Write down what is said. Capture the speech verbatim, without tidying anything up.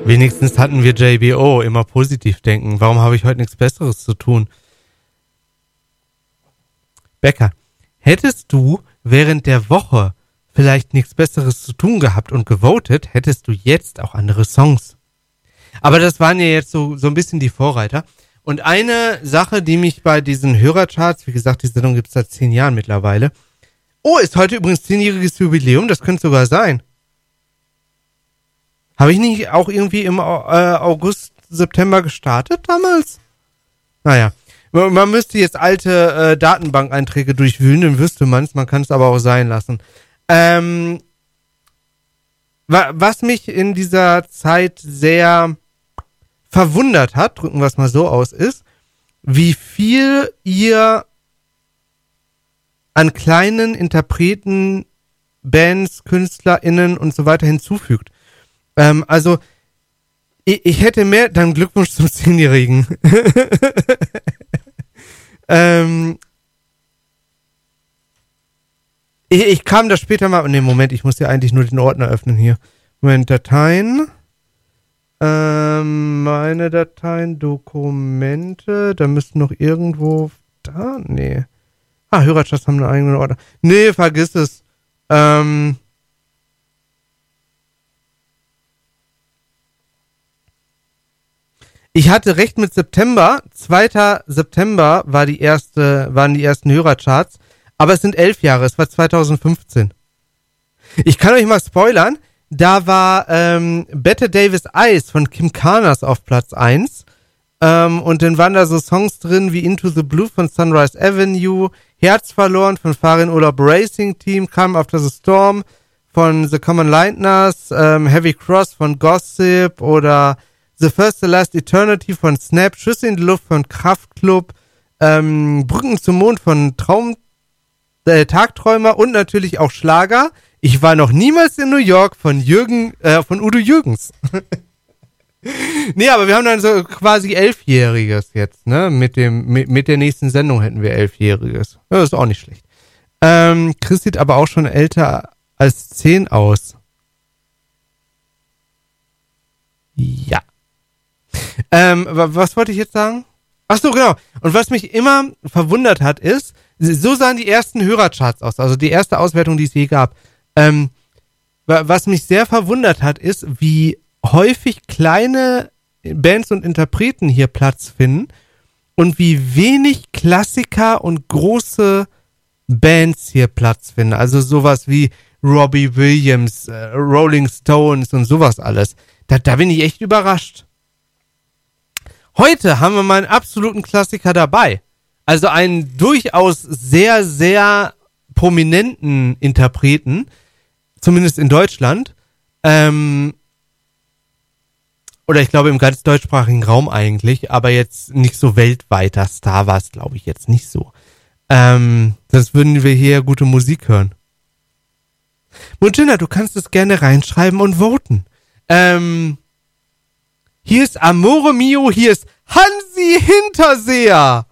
Wenigstens hatten wir J B O, immer positiv denken. Warum habe ich heute nichts Besseres zu tun? Becker, hättest du während der Woche vielleicht nichts Besseres zu tun gehabt und gewotet, hättest du jetzt auch andere Songs. Aber das waren ja jetzt so, so ein bisschen die Vorreiter. Und eine Sache, die mich bei diesen Hörercharts, wie gesagt, die Sendung gibt es seit zehn Jahren mittlerweile. Oh, ist heute übrigens zehnjähriges Jubiläum, das könnte sogar sein. Habe ich nicht auch irgendwie im äh, August, September gestartet damals? Naja, man, man müsste jetzt alte äh, Datenbank-Einträge durchwühlen, dann wüsste man es, man kann es aber auch sein lassen. Ähm, wa- was mich in dieser Zeit sehr verwundert hat, drücken wir es mal so aus, ist, wie viel ihr an kleinen Interpreten, Bands, KünstlerInnen und so weiter hinzufügt. Ähm, also, ich, ich hätte mehr, dann Glückwunsch zum Zehnjährigen. ähm, ich, ich kam da später mal, ne, Moment, ich muss ja eigentlich nur den Ordner öffnen hier. Moment, Dateien. Ähm, meine Dateien, Dokumente, da müssten noch irgendwo, da, nee. Ah, Hörercharts haben einen eigenen Ordner. Nee, vergiss es. Ähm, Ich hatte recht mit September. zweiter September war die erste, waren die ersten Hörercharts. Aber es sind elf Jahre. Es war zweitausendfünfzehn. Ich kann euch mal spoilern. Da war ähm, Bette Davis Eyes von Kim Carnes auf Platz eins. Ähm, und dann waren da so Songs drin wie Into the Blue von Sunrise Avenue, Herz verloren von Farin Urlaub Racing Team, Come After the Storm von The Common Lightners, ähm, Heavy Cross von Gossip oder The First The Last Eternity von Snap, Schüsse in die Luft von Kraftklub, ähm, Brücken zum Mond von Traum, äh, Tagträumer und natürlich auch Schlager. Ich war noch niemals in New York von Jürgen, äh, von Udo Jürgens. Nee, aber wir haben dann so quasi Elfjähriges jetzt, ne? Mit dem, mit, mit der nächsten Sendung hätten wir Elfjähriges. Ja, das ist auch nicht schlecht. Ähm, Chris sieht aber auch schon älter als zehn aus. Ja. Ähm, was wollte ich jetzt sagen? Ach so, genau. Und was mich immer verwundert hat, ist, so sahen die ersten Hörercharts aus, also die erste Auswertung, die es je gab. Ähm, was mich sehr verwundert hat, ist, wie häufig kleine Bands und Interpreten hier Platz finden und wie wenig Klassiker und große Bands hier Platz finden. Also sowas wie Robbie Williams, äh, Rolling Stones und sowas alles. Da, da bin ich echt überrascht. Heute haben wir mal einen absoluten Klassiker dabei. Also einen durchaus sehr, sehr prominenten Interpreten, zumindest in Deutschland. Ähm, oder ich glaube im ganz deutschsprachigen Raum eigentlich, aber jetzt nicht so weltweiter Star war es, glaube ich, jetzt nicht so. Ähm, sonst würden wir hier gute Musik hören. Mujina, du kannst es gerne reinschreiben und voten. Ähm, hier ist Amore Mio, hier ist Hansi Hinterseher.